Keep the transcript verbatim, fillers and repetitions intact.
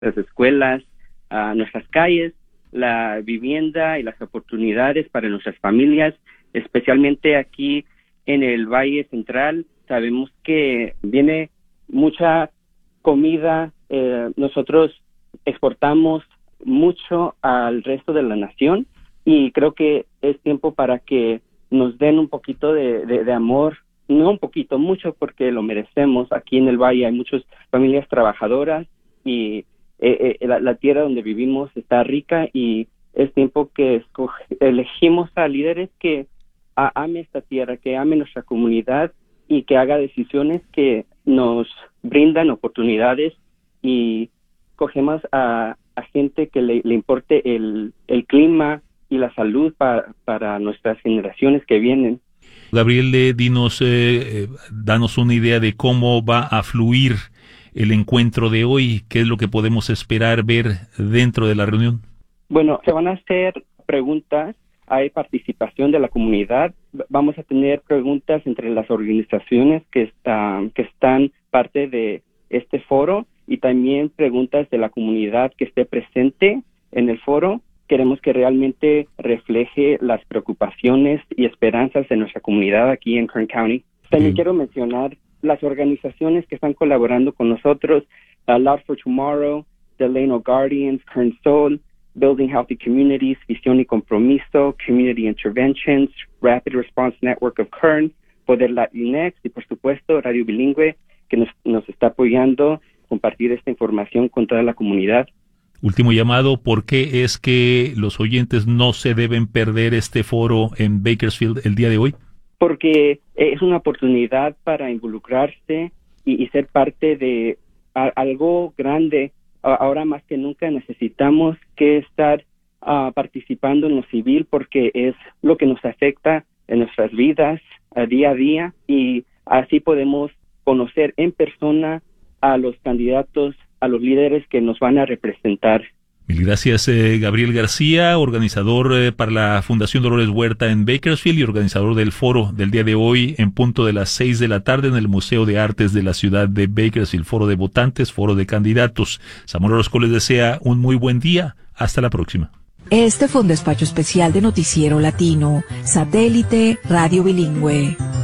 las escuelas, uh, nuestras calles, la vivienda y las oportunidades para nuestras familias, especialmente aquí en el Valle Central. Sabemos que viene mucha comida, eh, nosotros exportamos mucho al resto de la nación y creo que es tiempo para que nos den un poquito de, de, de amor, no un poquito, mucho, porque lo merecemos. Aquí en el Valle hay muchas familias trabajadoras y eh, eh, la, la tierra donde vivimos está rica y es tiempo que escoge, elegimos a líderes que a, ame esta tierra, que ame nuestra comunidad y que haga decisiones que nos brindan oportunidades y cogemos a, a gente que le, le importe el, el clima y la salud para, para nuestras generaciones que vienen. Gabriel, eh, dinos, eh, eh, danos una idea de cómo va a fluir el encuentro de hoy, qué es lo que podemos esperar ver dentro de la reunión. Bueno, se van a hacer preguntas, hay participación de la comunidad, vamos a tener preguntas entre las organizaciones que están, que están parte de este foro y también preguntas de la comunidad que esté presente en el foro. Queremos que realmente refleje las preocupaciones y esperanzas de nuestra comunidad aquí en Kern County. También sí. Quiero mencionar las organizaciones que están colaborando con nosotros, uh, Loud for Tomorrow, Delano Guardians, Kern Soul, Building Healthy Communities, Visión y Compromiso, Community Interventions, Rapid Response Network of Kern, Poder Latinx y por supuesto Radio Bilingüe, que nos, nos está apoyando a compartir esta información con toda la comunidad. Último llamado, ¿por qué es que los oyentes no se deben perder este foro en Bakersfield el día de hoy? Porque es una oportunidad para involucrarse y, y ser parte de a, algo grande. Ahora más que nunca necesitamos que estar uh, participando en lo civil porque es lo que nos afecta en nuestras vidas uh, día a día y así podemos conocer en persona a los candidatos, a los líderes que nos van a representar. Mil gracias, eh, Gabriel García, organizador eh, para la Fundación Dolores Huerta en Bakersfield y organizador del foro del día de hoy en punto de las seis de la tarde en el Museo de Artes de la ciudad de Bakersfield. Foro de votantes, foro de candidatos. Samuel Orozco les desea un muy buen día. Hasta la próxima. Este fue un despacho especial de Noticiero Latino, Satélite Radio Bilingüe.